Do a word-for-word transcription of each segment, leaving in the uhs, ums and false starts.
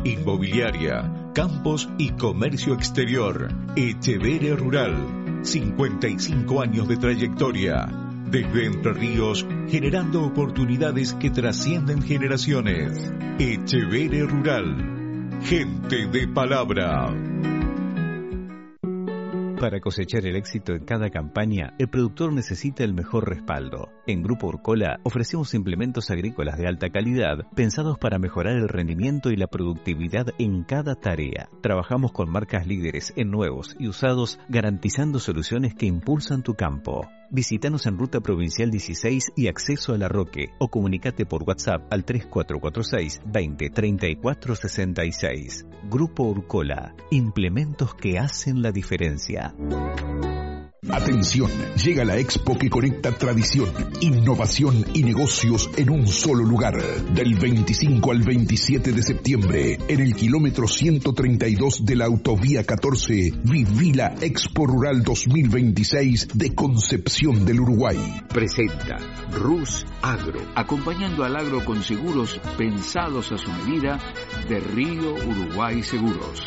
inmobiliaria, campos y comercio exterior. Etcheverry Rural, cincuenta y cinco años de trayectoria. Desde Entre Ríos, generando oportunidades que trascienden generaciones. Etcheverry Rural, gente de palabra. Para cosechar el éxito en cada campaña, el productor necesita el mejor respaldo. En Grupo Urcola ofrecemos implementos agrícolas de alta calidad pensados para mejorar el rendimiento y la productividad en cada tarea. Trabajamos con marcas líderes en nuevos y usados, garantizando soluciones que impulsan tu campo. Visítanos en Ruta Provincial dieciséis y Acceso a la Roque o comunicate por WhatsApp al tres cuatro cuatro seis, veinte, treinta y cuatro sesenta y seis. Grupo Urcola, implementos que hacen la diferencia. Atención, llega la expo que conecta tradición, innovación y negocios en un solo lugar. Del veinticinco al veintisiete de septiembre, en el kilómetro ciento treinta y dos de la autovía catorce, viví la Expo Rural dos mil veintiséis de Concepción del Uruguay. Presenta Rus Agro, acompañando al agro con seguros pensados a su medida de Río Uruguay Seguros.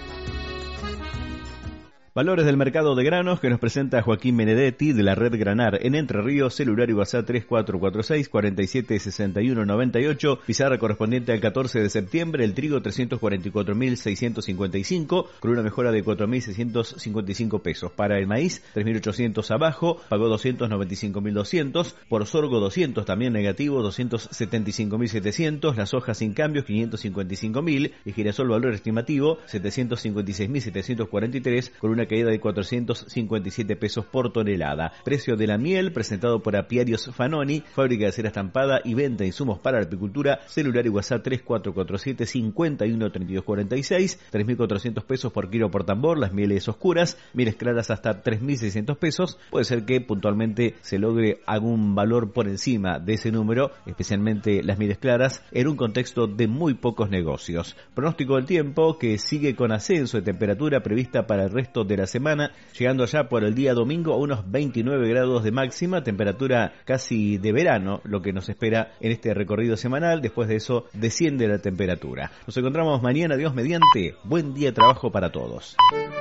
Valores del mercado de granos que nos presenta Joaquín Benedetti de la red Granar en Entre Ríos, celular y WhatsApp tres cuatro cuatro seis, cuarenta y siete, sesenta y uno, noventa y ocho, pizarra correspondiente al catorce de septiembre, el trigo trescientos cuarenta y cuatro mil seiscientos cincuenta y cinco, con una mejora de cuatro mil seiscientos cincuenta y cinco pesos. Para el maíz, tres mil ochocientos abajo, pagó doscientos noventa y cinco mil doscientos, por sorgo doscientos también negativo, doscientos setenta y cinco mil setecientos, las hojas sin cambios quinientos cincuenta y cinco mil, y girasol valor estimativo setecientos cincuenta y seis mil setecientos cuarenta y tres, con una caída de cuatrocientos cincuenta y siete pesos por tonelada. Precio de la miel presentado por Apiarios Fanoni, fábrica de cera estampada y venta de insumos para la apicultura, celular y WhatsApp tres cuatro cuatro siete, cincuenta y uno, treinta y dos cuarenta y seis, tres mil cuatrocientos pesos por kilo por tambor, las mieles oscuras, mieles claras hasta tres mil seiscientos pesos. Puede ser que puntualmente se logre algún valor por encima de ese número, especialmente las mieles claras, en un contexto de muy pocos negocios. Pronóstico del tiempo que sigue con ascenso de temperatura prevista para el resto de la semana, llegando ya por el día domingo a unos veintinueve grados de máxima, temperatura casi de verano, lo que nos espera en este recorrido semanal. Después de eso desciende la temperatura. Nos encontramos mañana, Dios mediante. Buen día de trabajo para todos.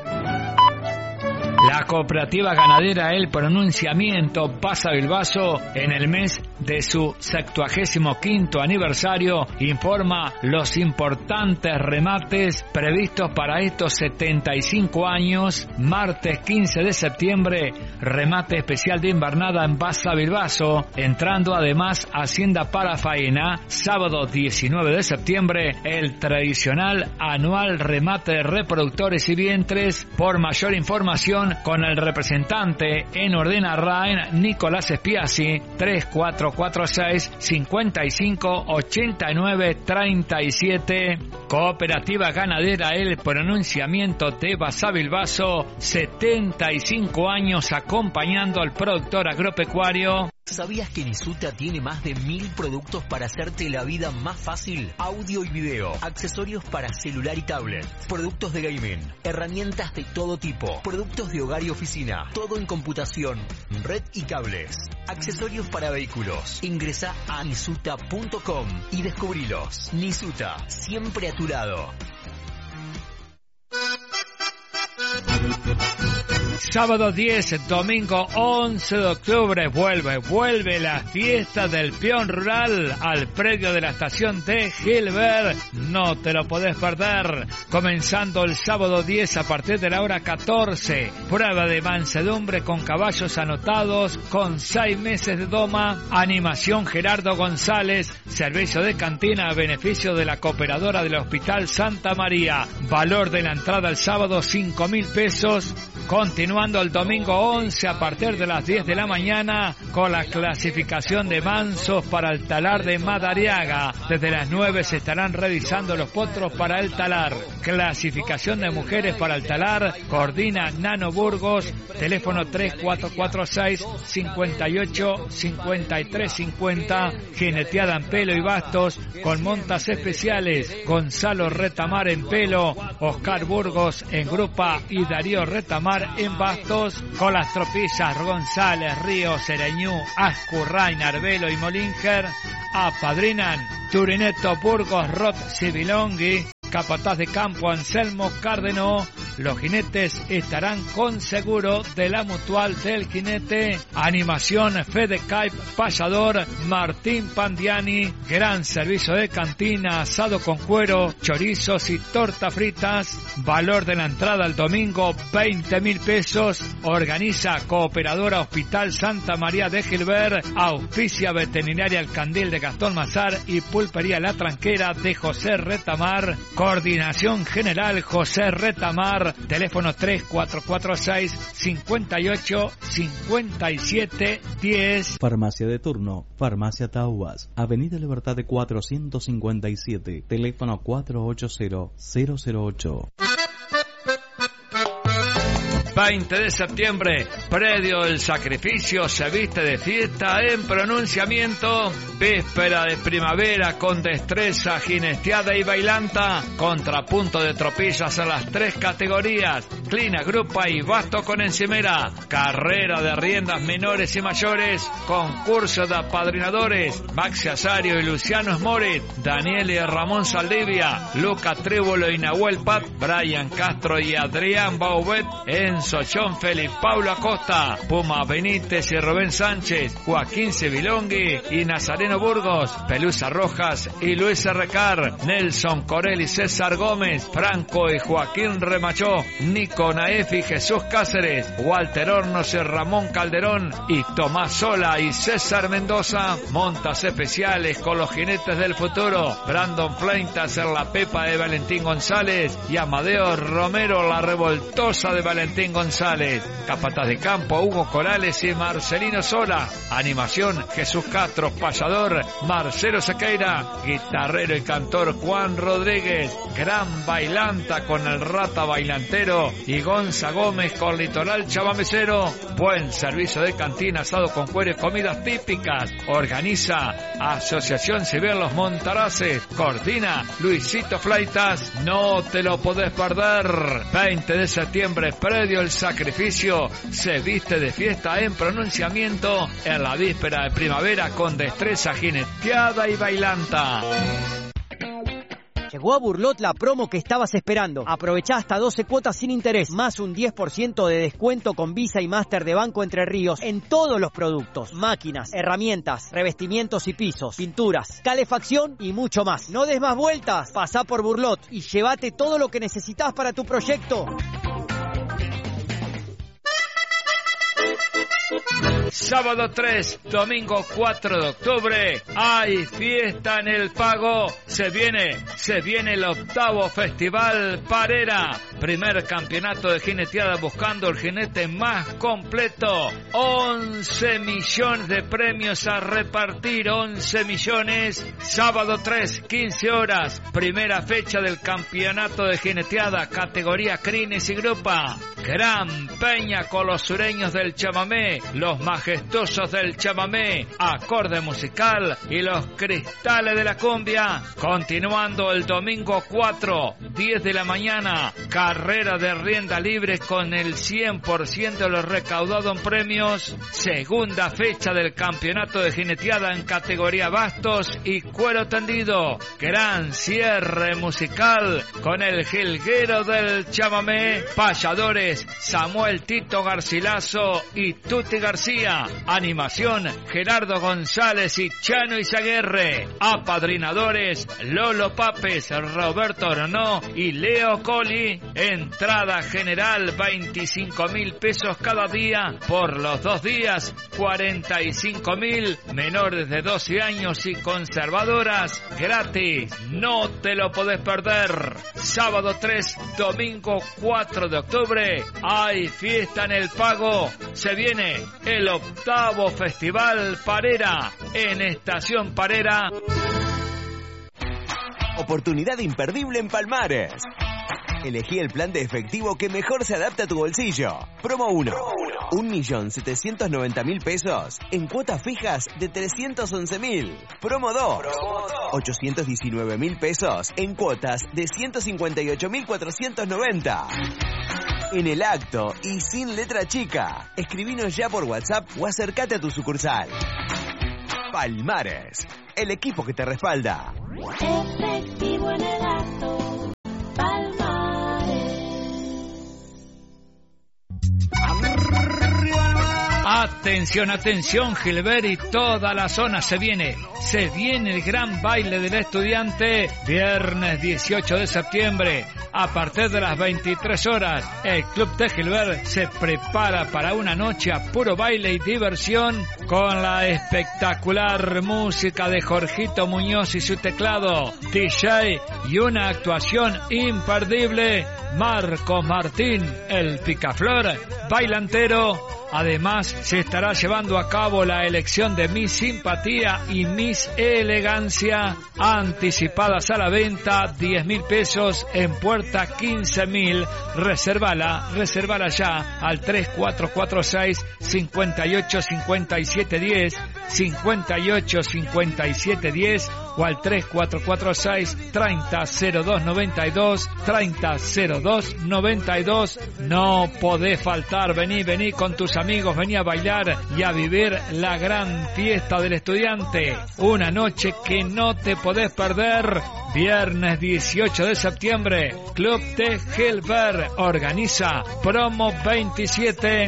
La cooperativa ganadera El Pronunciamiento pasa Bilbaso en el mes de su septuagésimo quinto aniversario informa los importantes remates previstos para estos setenta y cinco años. Martes quince de septiembre, remate especial de invernada en Pasa Bilbaso, entrando además Hacienda para Faena. Sábado diecinueve de septiembre, el tradicional anual remate de reproductores y vientres. Por mayor información, con el representante en Ordena Rain, Nicolás Espiasi, tres cuatro cuatro seis, cincuenta y cinco, ochenta y nueve, treinta y siete. Cooperativa ganadera El Pronunciamiento de Pasa Bilbaso, setenta y cinco años acompañando al productor agropecuario. ¿Sabías que Nisuta tiene más de mil productos para hacerte la vida más fácil? Audio y video, accesorios para celular y tablet, productos de gaming, herramientas de todo tipo, productos de hogar y oficina, todo en computación, red y cables, accesorios para vehículos. Ingresa a nisuta punto com y descubrilos. Nisuta, siempre a tu lado. Sábado diez, domingo once de octubre, vuelve, vuelve la fiesta del peón rural al predio de la estación de Gilbert. No te lo podés perder. Comenzando el sábado diez a partir de la hora catorce. Prueba de mansedumbre con caballos anotados con seis meses de doma. Animación Gerardo González. Servicio de cantina a beneficio de la cooperadora del Hospital Santa María. Valor de la entrada el sábado cinco mil pesos. Continuando el domingo once a partir de las diez de la mañana con la clasificación de mansos para el talar de Madariaga. Desde las nueve se estarán revisando los potros para el talar. Clasificación de mujeres para el talar. Coordina Nano Burgos. Teléfono tres cuatro cuatro seis, cincuenta y ocho, cincuenta y tres cincuenta. Jineteada en pelo y bastos con montas especiales. Gonzalo Retamar en pelo. Oscar Burgos en grupa y Darío Retamar en bastos, con las tropillas González, Río, Sereñú, Ascurrain, Arbelo y Molinger. Apadrinan Turineto, Burgos, Roth, Civilongui. capataz de campo Anselmo Cárdenó. Los jinetes estarán con seguro de la Mutual del Jinete. Animación Fede Caip Payador, Martín Pandiani. Gran servicio de cantina, asado con cuero, chorizos y tortas fritas. Valor de la entrada el domingo, veinte mil pesos. Organiza Cooperadora Hospital Santa María de Gilbert. Auspicia Veterinaria El Candil de Gastón Mazar y Pulpería La Tranquera de José Retamar. Coordinación General José Retamar. Teléfono tres cuatro cuatro seis, cinco ocho, cinco siete, diez. Farmacia de turno, Farmacia Tauas, Avenida Libertad de cuatrocientos cincuenta y siete, teléfono cuatro ocho cero, cero cero ocho. veinte de septiembre, predio El Sacrificio se viste de fiesta en pronunciamiento. Víspera de primavera con destreza, jinesteada y bailanta. Contrapunto de tropillas a las tres categorías. Clina, grupa y basto con encimera. Carrera de riendas menores y mayores. Concurso de apadrinadores. Maxi Azario y Luciano Smorit. Daniel y Ramón Saldivia. Luca Trébulo y Nahuel Pat. Brian Castro y Adrián Baubet. Enzo Schoenfeld y Paulo Acosta. Puma Benítez y Rubén Sánchez. Joaquín Sevilongui y Nazareno Burgos. Pelusa Rojas y Luis Recar. Nelson Corel y César Gómez. Franco y Joaquín Remachó. Nico Naef y Jesús Cáceres. Walter Hornos y Ramón Calderón. Y Tomás Sola y César Mendoza. Montas especiales con los jinetes del futuro. Brandon Fleintas en la Pepa de Valentín González. Y Amadeo Romero la revoltosa de Valentín González. Capataz de campo Hugo Corales y Marcelino Sola. Animación Jesús Castro. Payador Marcelo Sequeira. Guitarrero y cantor Juan Rodríguez. Gran bailanta con el Rata Bailantero y Gonza Gómez con Litoral Chabamecero. Buen servicio de cantina, asado con cuero y comidas típicas. Organiza Asociación Civil Los Montaraces. Coordina Luisito Flaitas. No te lo podés perder. veinte de septiembre, predio El Sacrificio se viste de fiesta en pronunciamiento en la víspera de primavera con destreza jineteada y bailanta. Llegó a Burlot la promo que estabas esperando. Aprovechá hasta doce cuotas sin interés, más un diez por ciento de descuento con Visa y Master de Banco Entre Ríos en todos los productos. Máquinas, herramientas, revestimientos y pisos, pinturas, calefacción y mucho más. No des más vueltas, pasá por Burlot y llévate todo lo que necesitas para tu proyecto. Sábado tres, domingo cuatro de octubre, hay fiesta en El Pago. Se viene, se viene el octavo Festival Parera. Primer campeonato de jineteada buscando el jinete más completo. once millones de premios a repartir, once millones. Sábado tres, quince horas, primera fecha del campeonato de jineteada, categoría crines y grupa. Gran peña con los sureños del chamamé, los majestuosos del chamamé, acorde musical y los cristales de la cumbia. Continuando el domingo cuatro, diez de la mañana, carrera de rienda libre con el cien por ciento de lo recaudado en premios. Segunda fecha del campeonato de jineteada en categoría bastos y cuero tendido. Gran cierre musical con el jilguero del chamamé, payadores Samuel Tito Garcilaso y Tuti García. Animación Gerardo González y Chano Izaguirre. Apadrinadores Lolo Papes, Roberto Oronó y Leo Coli. Entrada general veinticinco mil pesos cada día. Por los dos días cuarenta y cinco mil. Menores de doce años y conservadoras gratis. No te lo podés perder. Sábado tres, domingo cuatro de octubre. Hay fiesta en El Pago. Se viene el octavo Festival Parera en Estación Parera. Oportunidad imperdible en Palmares. Elegí el plan de efectivo que mejor se adapta a tu bolsillo. Promo uno. un millón setecientos noventa mil pesos en cuotas fijas de trescientos once mil. Promo dos. ochocientos diecinueve mil pesos en cuotas de ciento cincuenta y ocho mil cuatrocientos noventa. En el acto y sin letra chica. Escribinos ya por WhatsApp o acércate a tu sucursal. Palmares, el equipo que te respalda. Efectivo en el acto. Atención, atención, Gilbert y toda la zona, se viene, se viene el gran baile del estudiante, viernes dieciocho de septiembre, a partir de las veintitrés horas, el Club de Gilbert se prepara para una noche a puro baile y diversión, con la espectacular música de Jorgito Muñoz y su teclado, D J y una actuación imperdible, Marcos Martín, el picaflor, bailantero. Además, se estará llevando a cabo la elección de Miss Simpatía y Miss Elegancia, anticipadas a la venta, diez mil pesos, en puerta quince mil. Reservala, reservala ya al tres cuatro cuatro seis, cinco ocho cinco siete uno cero, cinco ocho cinco siete uno cero o al tres cuatro cuatro seis, treinta cero dos noventa y dos, treinta cero dos noventa y dos. No podés faltar, vení, vení con tus amigos, vení a bailar y a vivir la gran fiesta del estudiante. Una noche que no te podés perder. Viernes dieciocho de septiembre, Club de Gilbert organiza Promo veintisiete.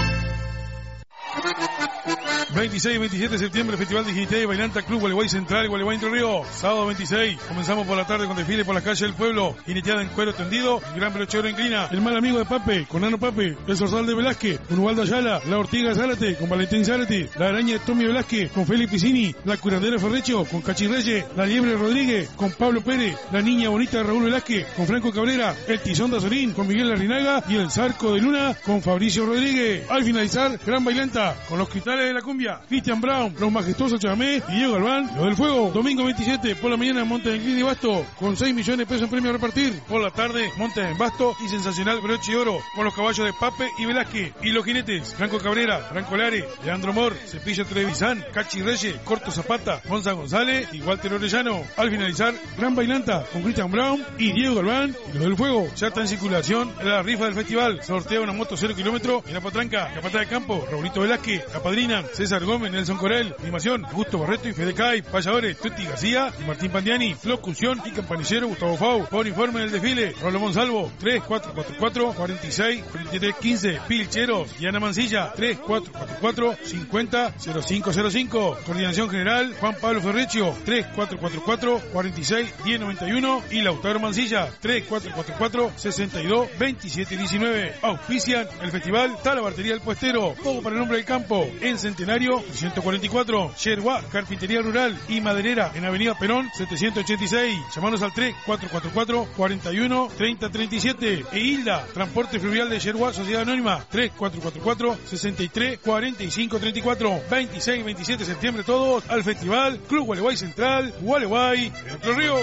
veintiséis y veintisiete de septiembre, Festival de Jinete y Bailanta Club Gualeguay Central, Gualeguay Entre Ríos. Sábado veintiséis, comenzamos por la tarde con desfile por las calles del pueblo, jineteada en cuero tendido, el gran brochero inclina, el mal amigo de Pape, con Nano Pape, el Zorzal de Velázquez, con Ubaldo Ayala, la Ortiga Zárate, con Valentín Zárate, la araña de Tommy Velázquez, con Félix Piscini, la curandera Ferrecho, con Cachi Reyes, la liebre Rodríguez, con Pablo Pérez, la niña bonita de Raúl Velázquez, con Franco Cabrera, el tizón de Azorín, con Miguel Larrinaga y el Zarco de Luna, con Fabricio Rodríguez. Al finalizar, gran bailanta, con los cristales de la cumbia, Cristian Brown, los majestuosos Chamé y Diego Galván, los del fuego. Domingo veintisiete, por la mañana, Montes en Clin y Basto, con seis millones de pesos en premio a repartir. Por la tarde, Montes en Basto y sensacional broche y oro, con los caballos de Pape y Velázquez. Y los jinetes, Franco Cabrera, Franco Lare, Leandro Mor, Cepillo Trevisan, Cachi Reyes, Corto Zapata, Gonza González y Walter Orellano. Al finalizar, gran bailanta, con Cristian Brown y Diego Galván y los del fuego. Ya está en circulación la rifa del festival. Sortea una moto cero kilómetros en la Patranca, Capataz de Campo, Raulito Velázquez, la padrinan César Gómez, Nelson Corel, animación, Augusto Barreto y Fede Cay, payadores, Tuti García y Martín Pandiani, locución y campanillero Gustavo Fau. Por informe del desfile, Rollo Monsalvo, tres cuatro cuatro cuatro, cuatro seis, treinta y tres quince, Pilcheros, Diana Mancilla, tres cuatro cuatro cuatro, cincuenta, cero cinco cero cinco. Coordinación General, Juan Pablo Ferrecio, tres cuatro cuatro cuatro, cuarenta y seis, diez noventa y uno y Lautaro Mancilla, tres cuatro cuatro cuatro, sesenta y dos, veintisiete diecinueve. Auspician el festival Talabartería El Puestero, todo para el nombre del campo, en Centenario trescientos cuarenta y cuatro, Yerba, Carpintería Rural y Maderera en Avenida Perón setecientos ochenta y seis. Llamanos al tres cuatro cuatro cuatro, cuarenta y uno, treinta treinta y siete. E Hilda, Transporte Fluvial de Yerba, Sociedad Anónima, tres cuatro cuatro cuatro, sesenta y tres, cuarenta y cinco treinta y cuatro. veintiséis y veintisiete de septiembre todos al Festival Club Gualeguay Central, Gualeguay, Entre Ríos.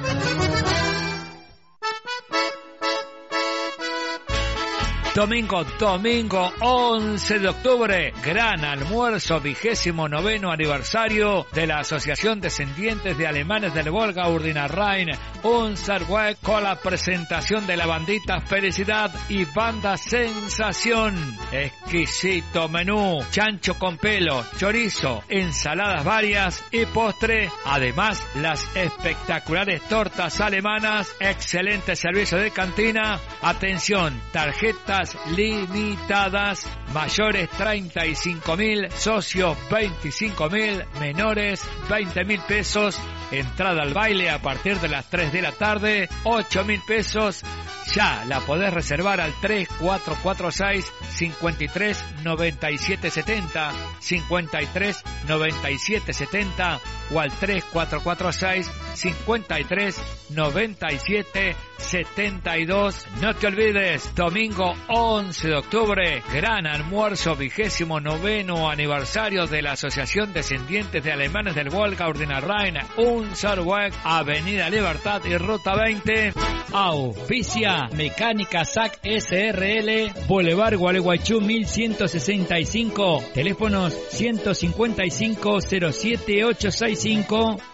Domingo, domingo once de octubre, gran almuerzo, vigésimo noveno aniversario de la Asociación Descendientes de Alemanes del Volga Urdinarrain, Unserweg, con la presentación de la bandita Felicidad y banda Sensación. Exquisito menú, chancho con pelo, chorizo, ensaladas varias y postre. Además, las espectaculares tortas alemanas, excelente servicio de cantina. Atención, tarjetas limitadas, mayores treinta y cinco mil, socios veinticinco mil, menores veinte mil pesos, entrada al baile a partir de las tres de la tarde, ocho mil pesos. Ya la podés reservar al tres cuatro cuatro seis, cincuenta y tres, noventa y siete setenta, cincuenta y tres, noventa y siete setenta o al tres cuatro cuatro seis, cincuenta y tres, noventa y siete setenta y dos. No te olvides, domingo once de octubre, gran almuerzo, vigésimo noveno aniversario de la Asociación Descendientes de Alemanes del Volga Urdinarrain, Unserweg, Avenida Libertad y Ruta veinte. Auspicia Mecánica S A C S R L, Boulevard Gualeguaychú mil ciento sesenta y cinco, teléfonos ciento cincuenta y cinco, cero siete ocho sesenta y cinco